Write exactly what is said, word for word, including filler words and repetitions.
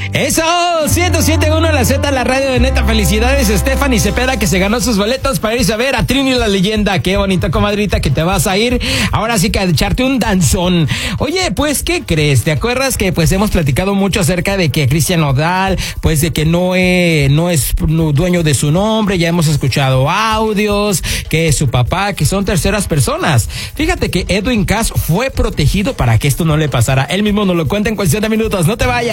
Eso, ciento siete punto uno la Z, la radio de Neta. Felicidades, Stephanie Cepeda, que se ganó sus boletos para irse a ver a Trini la Leyenda. Qué bonita, comadrita, que te vas a ir. Ahora sí que a echarte un danzón. Oye, pues, ¿qué crees? ¿Te acuerdas que pues hemos platicado mucho acerca de que Cristian Nodal, pues de que no es, no es dueño de su nombre? Ya hemos escuchado audios, que es su papá, que son terceras personas. Fíjate que Edwin Cass fue protegido para que esto no le pasara. Él mismo nos lo cuenta en cuestión de minutos. No te vayas.